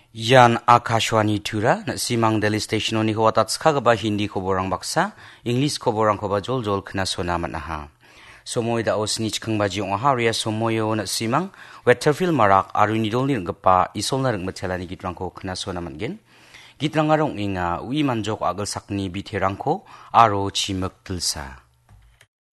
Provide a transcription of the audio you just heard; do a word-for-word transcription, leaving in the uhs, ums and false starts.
Yan Akashwani Tura, na simang Delhi Station ni huwatat skagaba Hindi koborang baksa, English koborang koba jol jol kena sonamat naha. Somoy da os nich kang baji ong haria somoyo na simang, Wetterfield marak aru nidol ni ngapa isol na rengmachala gitrang ko kena sonamat gen. Gitrang arong inga ui manjok agal sakni biterang ko aro chimek tulsa.